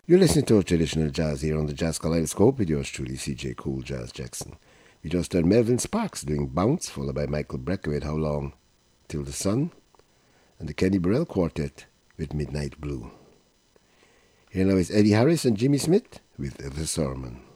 You're listening to traditional jazz here on the Jazz Kaleidoscope with yours truly, CJ Cool Jazz Jackson. We just heard Melvin Sparks doing Bounce, followed by Michael Brecker with How Long Till the Sun, and the Kenny Burrell Quartet with Midnight Blue. Here now is Eddie Harris and Jimmy Smith with The Sermon.